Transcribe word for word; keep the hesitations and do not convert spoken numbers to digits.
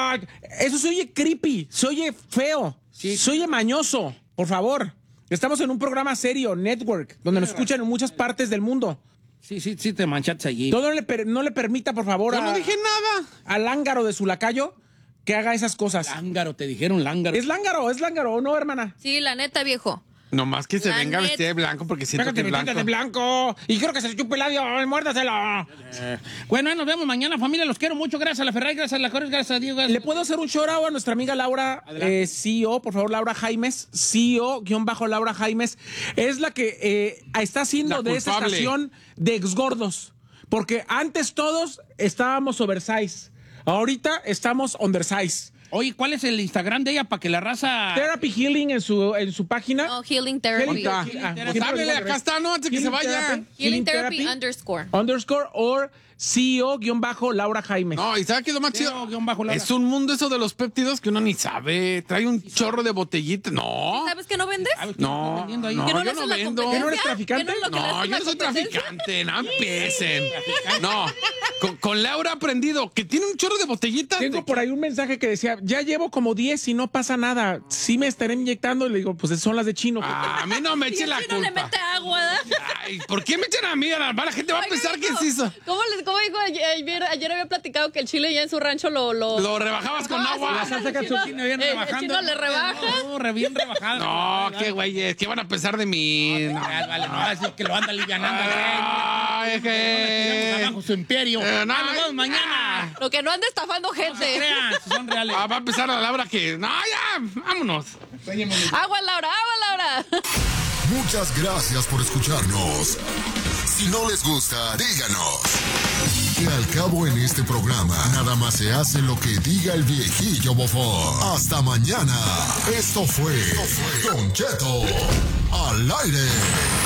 No, eso se oye creepy, se oye feo, sí. Se oye mañoso, por favor. Estamos en un programa serio, Network, donde nos escuchan en muchas partes del mundo. Sí, sí, sí, te manchaste allí. Todo no le, per, no le permita, por favor, Yo a, no dije nada. Al lángaro de su lacayo que haga esas cosas. Lángaro, te dijeron lángaro. Es lángaro, es lángaro, ¿o no, hermana? Sí, la neta, viejo. Nomás que se La venga net... vestida de blanco porque siento Déjate que es blanco. de blanco. Y quiero que se le chupe el labio. Muérdaselo. Eh, bueno, nos vemos mañana, familia. Los quiero mucho. Gracias a la Ferrari, gracias a la Corres, gracias a Dios. Gracias. ¿Le puedo hacer un shout out a nuestra amiga Laura, eh, C E O? Por favor, Laura Jaimes. C E O, guión bajo Laura Jaimes. Es la que eh, está haciendo La de esta culpable. estación de exgordos. Porque antes todos estábamos oversize. Ahorita estamos undersize. Oye, ¿cuál es el Instagram de ella para que la raza... Therapy Healing en su, en su página. No, Healing Therapy. Healing- ah, Healing ah, Therapy. siempre lo digo Háblele, al acá revés. está, no, antes que se vaya. Therapy, Healing Therapy underscore. Underscore or C E O guión bajo Laura Jaimes. No, y ¿sabe qué es lo más Sí, chido? guión bajo Laura. Es un mundo eso de los péptidos que uno ni sabe. Trae un chorro de botellitas. No. ¿Sabes que no vendes? ¿Sabes qué No, estás vendiendo ahí? no, ¿Que no yo le no haces la vendo. competencia? ¿Que no eres traficante? ¿Que no, lo que le No, haces yo la no soy competencia? traficante, no empiecen. No, con, con Laura he aprendido que tiene un chorro de botellitas. Tengo de- por ahí un mensaje que decía, ya llevo como diez y no pasa nada. Sí me estaré inyectando. Y le digo, pues son las de chino. Ah, a mí no me Y eche el la chino le culpa. mete agua, ¿verdad? Ay, ¿por qué me echan a mí? La la gente va a Oiga, pensar que hijo, es eso. ¿Cómo, les, cómo dijo ayer, ayer, ayer había platicado que el chile ya en su rancho lo... Lo, Lo rebajabas con Ah, agua. sí, La salsa el chino- catsup. Bien eh, el rebajando. chino le rebaja. No, re bien rebajado. No, qué güeyes, ¿qué van a pensar de mí? No. Vale, vale, no, es lo que lo anda alivianando. Ay, Tenemos que... abajo su imperio. Eh, no, Ah, nos vemos mañana. Lo que no anda estafando No se gente. crean, si son reales. Ah, va a empezar la Laura que... No, ya, vámonos. Agua, Laura, agua, Laura. Muchas gracias por escucharnos. Si no les gusta, díganos. Que al cabo en este programa, nada más se hace lo que diga el viejillo bofón. Hasta mañana. Esto fue Don Cheto al aire.